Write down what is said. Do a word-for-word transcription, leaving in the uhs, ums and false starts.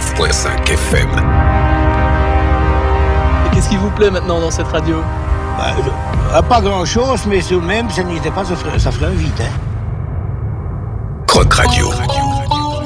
quatre-vingt-neuf virgule cinq F M. Et qu'est-ce qui vous plaît maintenant dans cette radio ? Bah, je, pas grand-chose, mais tout de même, ça n'était pas, ça ferait, ça ferait un vide. Hein. Croc Radio.